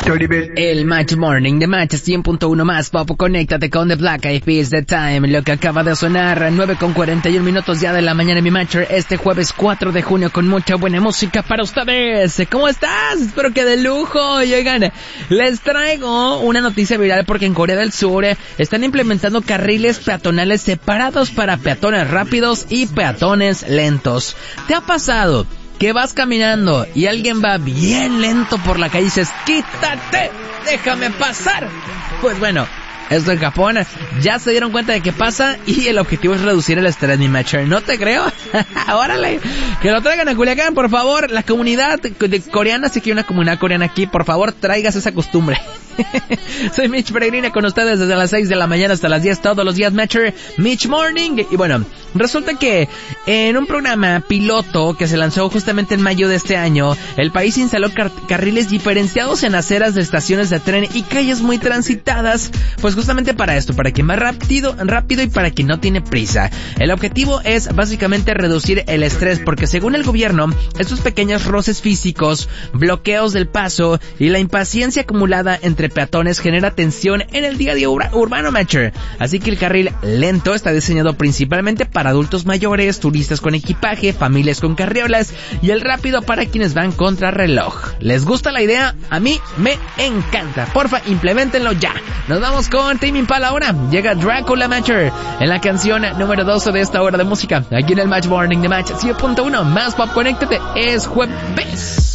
El Match Morning de Match 100.1 más pop. Conéctate con The Black Eyed Peas, The Time, lo que acaba de sonar, 9:41 ya de la mañana en mi Matcher, este jueves 4 de junio con mucha buena música para ustedes. ¿Cómo estás? Espero que de lujo. Y oigan, les traigo una noticia viral porque en Corea del Sur están implementando carriles peatonales separados para peatones rápidos y peatones lentos. ¿Te ha pasado que vas caminando y alguien va bien lento por la calle y dices, quítate, déjame pasar? Pues bueno, esto en Japón ya se dieron cuenta de qué pasa y el objetivo es reducir el estrés, mi matcher. ¿No te creo? ¡Órale! Que lo traigan a Culiacán, por favor. La comunidad coreana, sí que hay una comunidad coreana aquí, por favor, traigas esa costumbre. Soy Mitch Peregrina con ustedes desde las 6 de la mañana hasta las 10 todos los días, Matcher, Mitch Morning. Y bueno, resulta que en un programa piloto que se lanzó justamente en mayo de este año, el país instaló carriles diferenciados en aceras de estaciones de tren y calles muy transitadas, pues justamente para esto, para quien va rápido y para quien no tiene prisa. El objetivo es básicamente reducir el estrés, porque según el gobierno, estos pequeños roces físicos, bloqueos del paso y la impaciencia acumulada entre peatones genera tensión en el día a día urbano, Matcher. Así que el carril lento está diseñado principalmente para adultos mayores, turistas con equipaje, familias con carriolas, y el rápido para quienes van contra reloj. ¿Les gusta la idea? A mí me encanta. Porfa, implementenlo ya. Nos vamos con Tame Impala ahora. Llega Dracula, Matcher, en la canción número 12 de esta hora de música, aquí en el Match Morning de Match 100.1 más pop. Conéctate, es jueves.